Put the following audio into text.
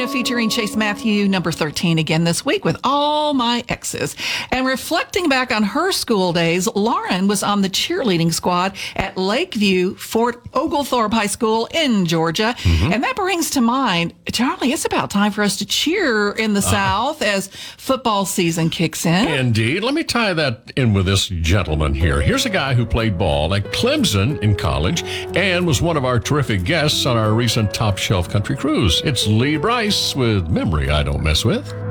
featuring Chase Matthew, number 13, again this week with All My Exes. And reflecting back on her school days, Lauren was on the cheerleading squad at Lakeview Fort Oglethorpe High School in Georgia. And that brings to mind, Charlie, it's about time for us to cheer in the South as football season kicks in. Indeed. Let me tie that in with this gentleman here. Here's a guy who played ball at Clemson in college and was one of our terrific guests on our recent Top Shelf Country Cruise. It's Lee Brice with Memory I Don't Mess With.